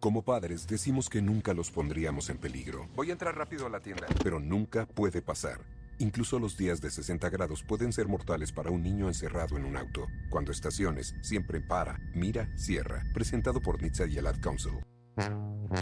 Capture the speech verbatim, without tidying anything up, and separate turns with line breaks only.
Como padres, decimos que nunca los pondríamos en peligro.
Voy a entrar rápido a la tienda.
Pero nunca puede pasar. Incluso los días de sesenta grados pueden ser mortales para un niño encerrado en un auto. Cuando estaciones, siempre para, mira, cierra. Presentado por N H T S A y el Ad Council.